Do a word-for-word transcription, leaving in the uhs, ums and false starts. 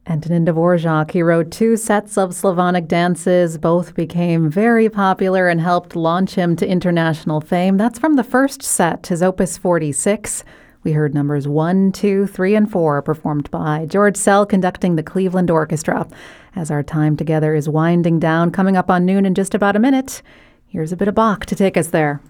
Antonin Dvorak, he wrote two sets of Slavonic dances. Both became very popular and helped launch him to international fame. That's from the first set, his Opus forty-six. We heard numbers one, two, three, and four performed by George Szell conducting the Cleveland Orchestra. As our time together is winding down, coming up on noon in just about a minute, here's a bit of Bach to take us there.